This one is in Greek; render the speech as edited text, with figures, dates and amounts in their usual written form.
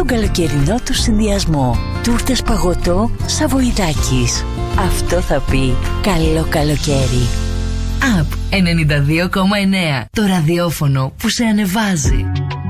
στον καλοκαιρινό του συνδυασμό. Τούρτες παγωτό Σαβοϊδάκης. Αυτό θα πει καλό καλοκαίρι. ΑΠ 92,9. Το ραδιόφωνο που σε ανεβάζει.